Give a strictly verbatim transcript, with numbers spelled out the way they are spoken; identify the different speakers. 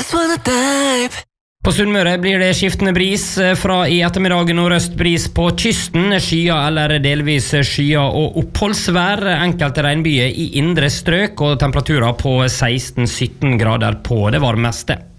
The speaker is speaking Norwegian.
Speaker 1: just wanna dive.
Speaker 2: På Sunnmøre blir det skiftende bris fra i ettermiddag nordøst bris på kysten, skyer eller delvis skyer og oppholdsvær, enkelte regnbyer i indre strøk og temperaturer på seksten til sytten grader på det varmeste.